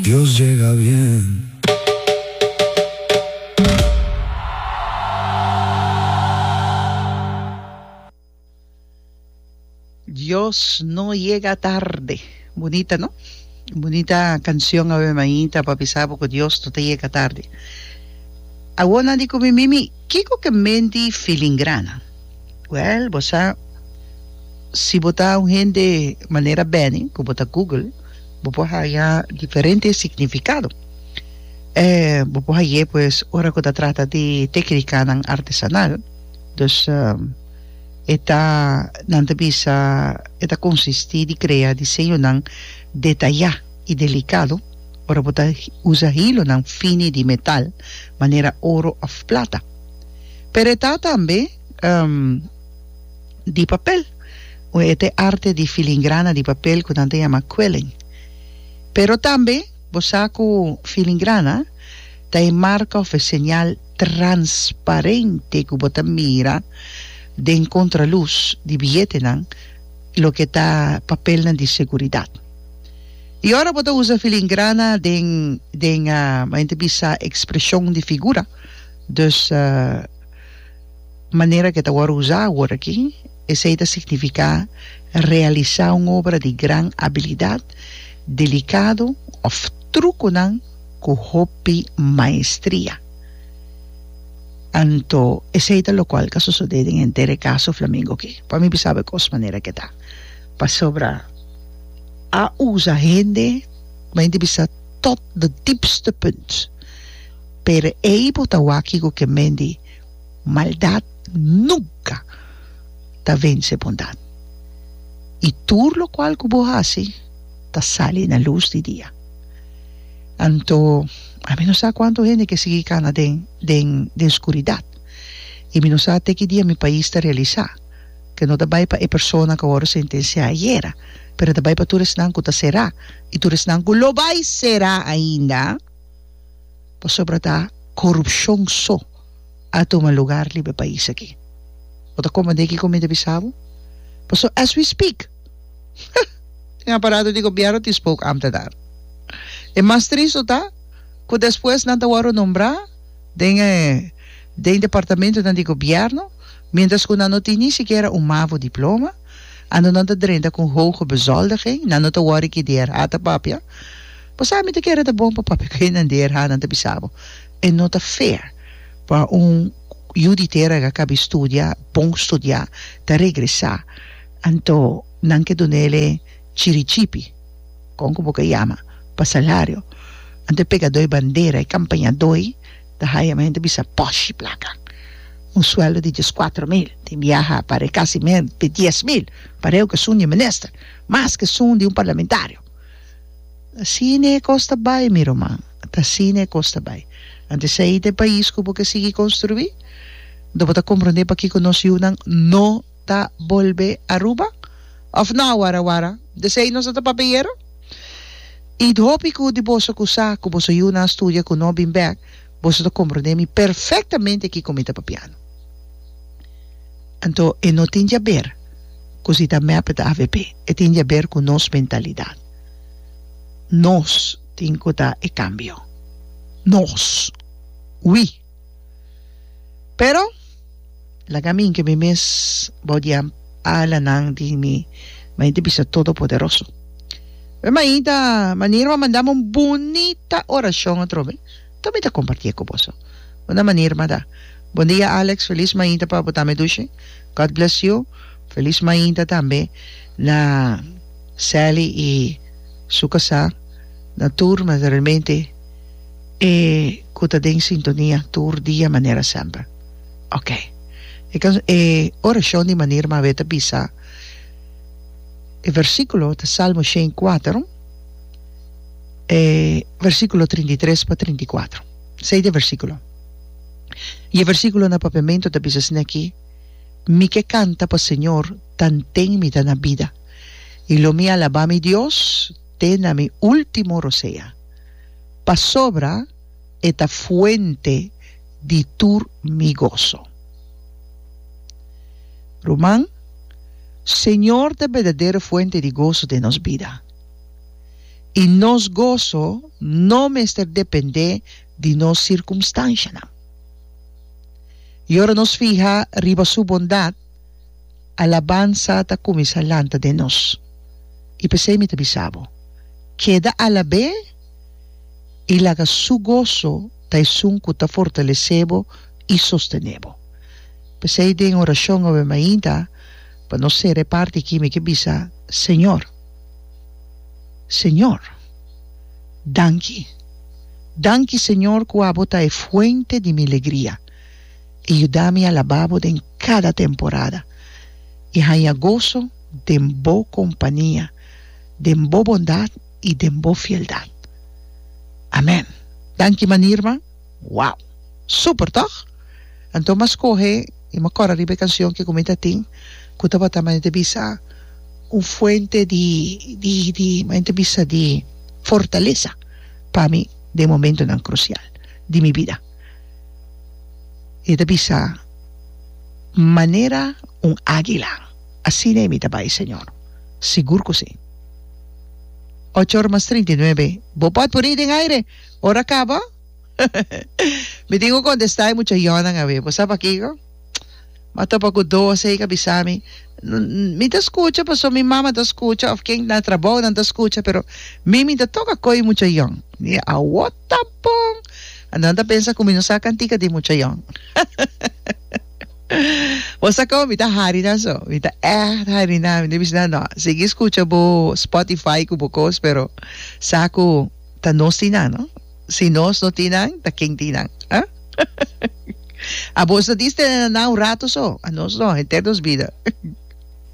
Dios llega bien. Dios no llega tarde. Bonita, ¿no? Bonita canción, Ave Maíta, papi sabo que Dios no te llega tarde. Agora dico mi mimi, kiko que mendi filingrana. Well, bosa, si botar un gente manera bene, como botar Google, vos haya diferentes significados. Vos haya, pues, ahora que trata de técnica artesanal, dus, esta nanta bisa esta consiste de crear diseño nan detallado y delicado. Ora bota usa hilo nan fini de metal manera oro o plata. Pero está también de papel. O este arte de filigrana de papel que se llama quelling. Pero también bosaco filigrana da marca o señal transparente que bota mira de en contraluz de billete nan, lo que está papel nan de seguridad. Y ahora bota usa filigrana de bisa expresión de figura. Dus manera que está ahora usar ahora aquí, esa significa realizar una obra de gran habilidad, delicado o truco nan con hopi maestría. Anto, ese es lo cual caso sucede en entere caso Flamengo que para mí sabe cos manera que está para sobra a usa gente mente bisa tot de diepste punt pero ei potawaki que mendi maldad nunca ta vence bondad y tur lo cual que vos hace ta sale en la luz de día. Anto a mí no sé cuánto gente que sigue cana de oscuridad. Y mí no sé que día mi país está realizado. Que no te vaya para persona que ahora sentencia ayer. Pero te vaya para tu resnanco te será. Y tu resnanco lo va a será ainda. Pues sobre ta corrupción a tomar lugar libre país aquí. O te como de aquí como de bisabo. Pues as we speak. En aparato de gobierno te spoke am te dar. E más triste está que después nada waro nombrar de departamento de gobierno, mientras que no tiene ni siquiera un MAVO diploma, ando não te drenda com hoge bezoldiging, não te waro que der hata papia, pues sabe te quer de bom papia que não der hata te bisabo. E não tá fair para judiciário que acaba estudar, bom estudar, te regressar, anto não que donele chirichipi, como que chama, para salário. Ante pega doi bandera e campanha doi, da raiamente bisa poshi placa. Un sueldo de 4.000, de viaja para casi de 10.000, para eu que sou de ministro, mais que sou de parlamentario. Assim ne costa bai, mi román, assim ne costa bai. Ante sair de país como que sigue construir, dopo ta compreender pa que conosce unang no ta volve a Aruba, of na wara, de sair no sa ta papayero, e hopi que de boso kusa, que boso yuna studia que no bin back, boso to comprendemi perfettamente que comita papiano. Então, e não tinha a ver com se também a AVP, e tinha a ver com nossa mentalidade. Nós temos que dar o cambio. Nós. Oui. Pero, la gamin que me mes bodiam ala nang di mi, mainti bisa todo poderoso. Mainta, manera mandamos uma bonita oração a trove. Também te compartilhar com você. Uma maneira manda. Bom dia, Alex. Feliz mainta para botar me duche. God bless you. Feliz mainta também na Sally e Sukasa na turma realmente e kuta em sintonia tur dia maneira sempre. Ok. E oração de maneira ma veta bisa el versículo de Salmo 104, versículo 33 para 34. 6 de versículo. Y el versículo na papamento da bisas aqui, mi que canta pa Señor, tan ten mi tan vida. Y lo mi alaba mi Dios, ten a mi último rosea. Pa sobra esta fuente di tur mi gozo. Román, Señor de verdadera fuente de gozo de nos vida. Y nos gozo no me depende de nos circunstancia. Y ahora nos fija arriba su bondad, alabanza ta kumisalanta de nos. Y pensé mi tabisabo. Queda a la vez y laga su gozo ta isunku ta fortalecebo y sostenebo. Pensé de en oración ove mainta, para no se reparte que me que bisa, Señor, danki, Señor, cuabota es fuente de mi alegría. Y ayúdame a lavabo de en cada temporada. Y haya gozo de en bo compañía, de en bo bondad y de en bo fieldad. Amén. Danki manirma. Wow. Super, toch? Entonces coge y me corre arriba canción que comenta tin, que también de bisa un fuente de fortaleza para mí de momento tan crucial de mi vida. Y de bisa manera un águila. Así de mi tabay, Señor. Seguro que sí. 8:39. Bopat por ir en aire. Hora acaba. Me digo cuando está mucha yonan a ver. ¿Vos sabes aquí? Mata pa ko 12 kabisami. Mi te escucha, pues mi mamá te escucha, of quien na trabajo no te escucha, pero mi te toca coi mucho young. Ni a what tapong. Andando pensa kung no sa kantika di mucho young. Wasa ko mita hari na so. Mita hari na, hindi bis na no. Sige escucha bo Spotify ko bukos, pero sa ko tanos tinang, no? Si nos no tinang, taking tinang. Ha? A vos no diste na un rato so. A nos no, eternos vida.